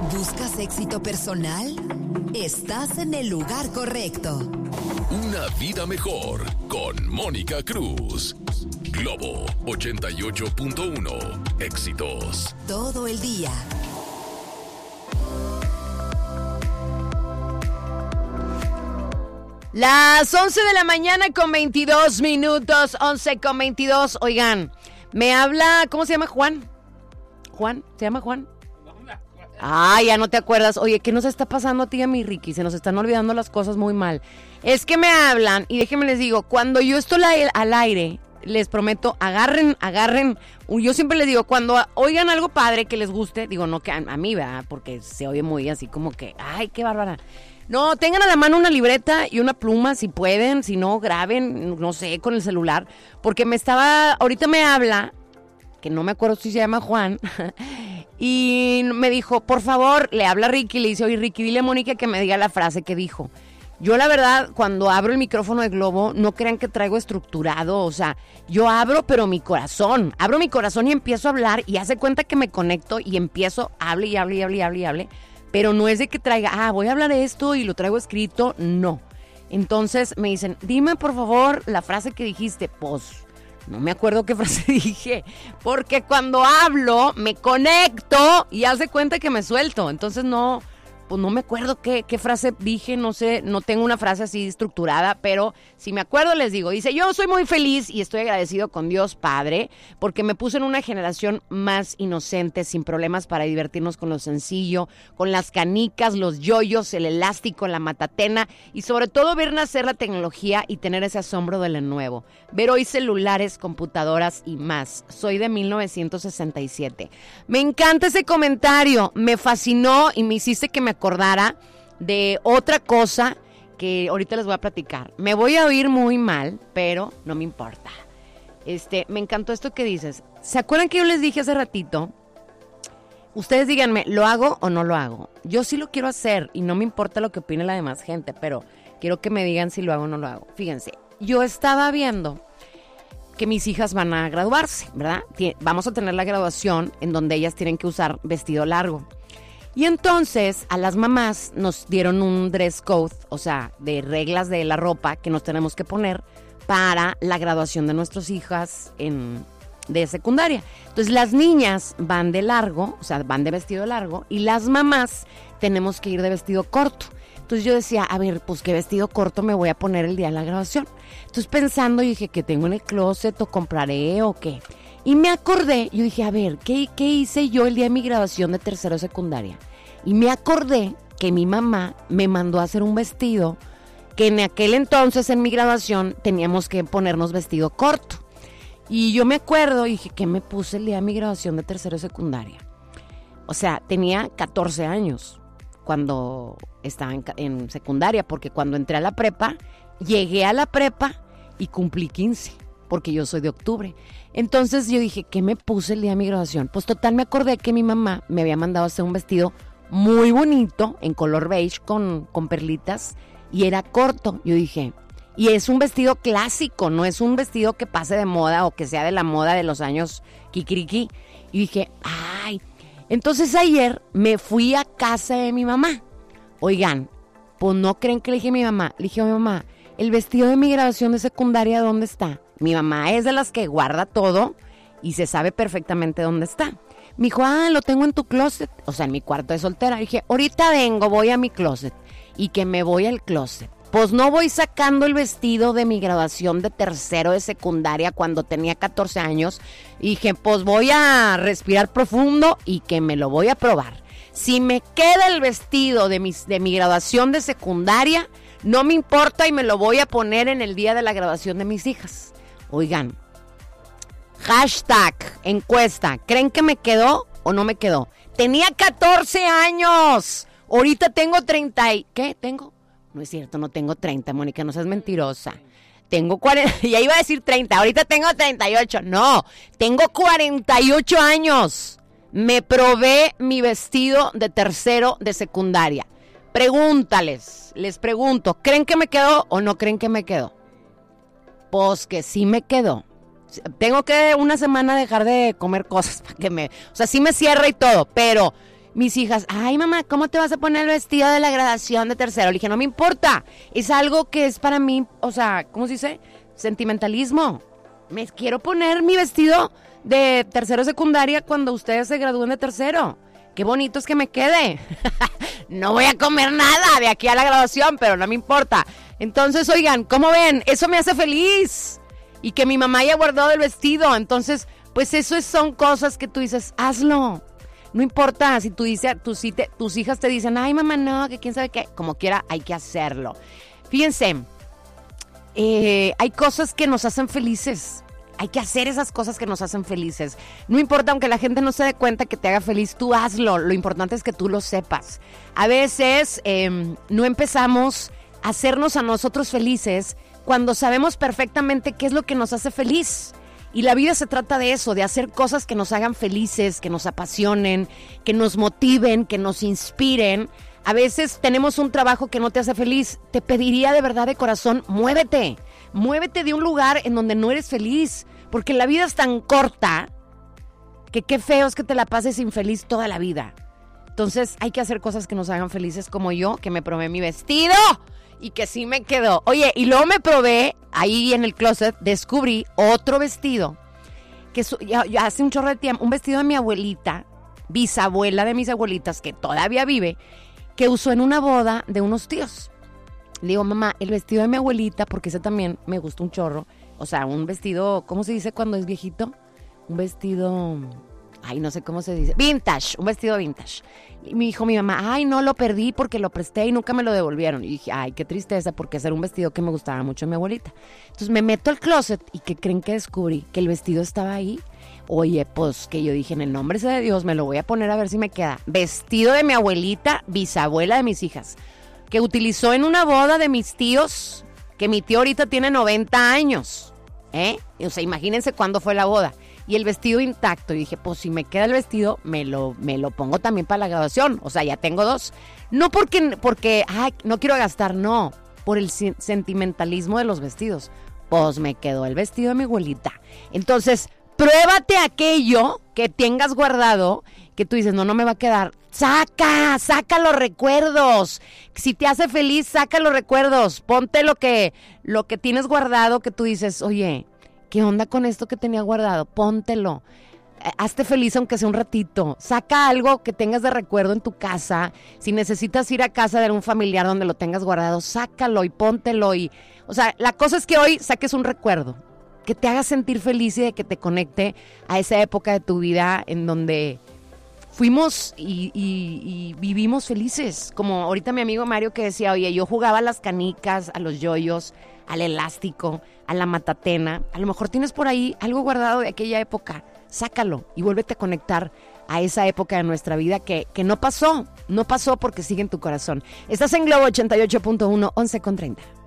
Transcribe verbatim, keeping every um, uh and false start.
¿Buscas éxito personal? Estás en el lugar correcto. Una vida mejor con Mónica Cruz. Globo ochenta y ocho punto uno. Éxitos. Todo el día. Las once de la mañana con veintidós minutos, once con veintidós. Oigan, me habla, ¿cómo se llama Juan? ¿Juan? ¿Se llama Juan? Ah, ya no te acuerdas. Oye, ¿qué nos está pasando a ti y a mí, Ricky? Se nos están olvidando las cosas muy mal. Es que me hablan y déjenme les digo, cuando yo estoy al aire, les prometo, agarren, agarren. Yo siempre les digo, cuando oigan algo padre que les guste, digo, no que a, a mí, ¿verdad? Porque se oye muy así como que, ay, qué bárbara. No, tengan a la mano una libreta y una pluma si pueden, si no, graben, no sé, con el celular. Porque me estaba, ahorita me habla, que no me acuerdo si se llama Juan, y me dijo, por favor, le habla a Ricky, le dice, oye Ricky, dile a Mónica que me diga la frase que dijo. Yo la verdad, cuando abro el micrófono de Globo, no crean que traigo estructurado, o sea, yo abro pero mi corazón, abro mi corazón y empiezo a hablar y hace cuenta que me conecto y empiezo, hable y hable y hable y hable y hable, pero no es de que traiga, ah, voy a hablar de esto y lo traigo escrito, no. Entonces me dicen, dime por favor la frase que dijiste, pues no me acuerdo qué frase dije, porque cuando hablo me conecto y hace cuenta que me suelto, entonces no... Pues no me acuerdo qué, qué frase dije, no sé, no tengo una frase así estructurada, pero si me acuerdo les digo, dice, yo soy muy feliz y estoy agradecido con Dios Padre, porque me puso en una generación más inocente, sin problemas para divertirnos con lo sencillo, con las canicas, los yoyos, el elástico, la matatena, y sobre todo ver nacer la tecnología y tener ese asombro de lo nuevo. Ver hoy celulares, computadoras y más. Soy de mil novecientos sesenta y siete. Me encanta ese comentario, me fascinó y me hiciste que me acordara de otra cosa que ahorita les voy a platicar. Me voy a oír muy mal, pero no me importa. Este, me encantó esto que dices. ¿Se acuerdan que yo les dije hace ratito? Ustedes díganme, ¿lo hago o no lo hago? Yo sí lo quiero hacer y no me importa lo que opine la demás gente, pero quiero que me digan si lo hago o no lo hago. Fíjense, yo estaba viendo que mis hijas van a graduarse, ¿verdad? Vamos a tener la graduación en donde ellas tienen que usar vestido largo. Y entonces a las mamás nos dieron un dress code, o sea, de reglas de la ropa que nos tenemos que poner para la graduación de nuestras hijas en, de secundaria. Entonces las niñas van de largo, o sea, van de vestido largo, y las mamás tenemos que ir de vestido corto. Entonces yo decía, a ver, pues qué vestido corto me voy a poner el día de la graduación. Entonces pensando, yo dije, ¿qué tengo en el closet o compraré o qué? Y me acordé, yo dije, a ver, ¿qué, ¿qué hice yo el día de mi graduación de tercero de secundaria? Y me acordé que mi mamá me mandó a hacer un vestido que en aquel entonces en mi graduación teníamos que ponernos vestido corto. Y yo me acuerdo y dije, ¿qué me puse el día de mi graduación de tercero de secundaria? O sea, tenía catorce años cuando estaba en, en secundaria, porque cuando entré a la prepa, llegué a la prepa y cumplí quince. Porque yo soy de octubre. Entonces yo dije, ¿qué me puse el día de mi graduación? Pues total me acordé que mi mamá me había mandado a hacer un vestido muy bonito, en color beige, con, con perlitas, y era corto. Yo dije, y es un vestido clásico, no es un vestido que pase de moda o que sea de la moda de los años kikiriki. Y dije, ay, entonces ayer me fui a casa de mi mamá. Oigan, pues no creen que le dije a mi mamá, le dije a mi mamá, el vestido de mi graduación de secundaria, ¿dónde está? Mi mamá es de las que guarda todo y se sabe perfectamente dónde está. Me dijo, ah, lo tengo en tu closet, o sea, en mi cuarto de soltera. Dije, ahorita vengo, voy a mi closet. Y que me voy al closet. Pues no voy sacando el vestido de mi graduación de tercero de secundaria cuando tenía catorce años. Y dije, pues voy a respirar profundo y que me lo voy a probar. Si me queda el vestido de, mis, de mi graduación de secundaria, no me importa y me lo voy a poner en el día de la graduación de mis hijas. Oigan, hashtag, encuesta, ¿creen que me quedó o no me quedó? Tenía catorce años, ahorita tengo treinta y... ¿Qué? ¿Tengo? No es cierto, no tengo treinta, Mónica, no seas mentirosa. Tengo cuarenta, ya iba a decir treinta, ahorita tengo treinta y ocho, no, tengo cuarenta y ocho años. Me probé mi vestido de tercero de secundaria. Pregúntales, les pregunto, ¿creen que me quedó o no creen que me quedó? Pues que sí me quedó. Tengo que una semana dejar de comer cosas para que me... O sea, sí me cierra y todo, pero mis hijas, ay mamá, ¿cómo te vas a poner el vestido de la graduación de tercero? Le dije, no me importa, es algo que es para mí, o sea, ¿cómo se dice? Sentimentalismo. Me quiero poner mi vestido de tercero secundaria cuando ustedes se gradúen de tercero. Qué bonito es que me quede. No voy a comer nada de aquí a la graduación, pero no me importa. Entonces, oigan, ¿cómo ven? Eso me hace feliz. Y que mi mamá haya guardado el vestido. Entonces, pues eso son cosas que tú dices, hazlo. No importa si tú dices, tus, tus hijas te dicen, ay mamá, no, que quién sabe qué. Como quiera, hay que hacerlo. Fíjense, eh, hay cosas que nos hacen felices. Hay que hacer esas cosas que nos hacen felices. No importa, aunque la gente no se dé cuenta que te haga feliz, tú hazlo. Lo importante es que tú lo sepas. A veces eh, no empezamos a hacernos a nosotros felices cuando sabemos perfectamente qué es lo que nos hace feliz. Y la vida se trata de eso, de hacer cosas que nos hagan felices, que nos apasionen, que nos motiven, que nos inspiren. A veces tenemos un trabajo que no te hace feliz. Te pediría de verdad de corazón, muévete. Muévete de un lugar en donde no eres feliz. Porque la vida es tan corta que qué feo es que te la pases infeliz toda la vida. Entonces hay que hacer cosas que nos hagan felices, como yo, que me probé mi vestido y que sí me quedó. Oye, y luego me probé, ahí en el closet, descubrí otro vestido. Que su, ya, ya hace un chorro de tiempo, un vestido de mi abuelita, bisabuela de mis abuelitas, que todavía vive, que usó en una boda de unos tíos. Le digo, mamá, el vestido de mi abuelita, porque ese también me gusta un chorro. O sea, un vestido, ¿cómo se dice cuando es viejito? Un vestido, ay, no sé cómo se dice. Vintage, un vestido vintage. Y me dijo mi mamá, ay, no, lo perdí porque lo presté y nunca me lo devolvieron. Y dije, ay, qué tristeza, porque ese era un vestido que me gustaba mucho de mi abuelita. Entonces me meto al closet y ¿qué creen que descubrí? Que el vestido estaba ahí. Oye, pues que yo dije, en el nombre de Dios, me lo voy a poner a ver si me queda. Vestido de mi abuelita, bisabuela de mis hijas, que utilizó en una boda de mis tíos, que mi tío ahorita tiene noventa años, ¿eh? O sea, imagínense cuándo fue la boda. Y el vestido intacto. Y dije, pues si me queda el vestido, me lo, me lo pongo también para la graduación. O sea, ya tengo dos. No porque, porque ay, no quiero gastar, no. Por el sentimentalismo de los vestidos. Pues me quedó el vestido de mi abuelita. Entonces, pruébate aquello que tengas guardado, que tú dices, no, no me va a quedar. Saca, saca los recuerdos. Si te hace feliz, saca los recuerdos. Ponte lo que, lo que tienes guardado, que tú dices, oye, ¿qué onda con esto que tenía guardado? Póntelo. Hazte feliz aunque sea un ratito. Saca algo que tengas de recuerdo en tu casa. Si necesitas ir a casa de un familiar donde lo tengas guardado, sácalo y póntelo. Y, o sea, la cosa es que hoy saques un recuerdo que te haga sentir feliz y de que te conecte a esa época de tu vida en donde fuimos y, y, y vivimos felices. Como ahorita mi amigo Mario que decía, oye, yo jugaba a las canicas, a los yoyos, al elástico, a la matatena. A lo mejor tienes por ahí algo guardado de aquella época. Sácalo y vuélvete a conectar a esa época de nuestra vida que, que no pasó. No pasó porque sigue en tu corazón. Estás en Globo ochenta y ocho punto uno, once con treinta.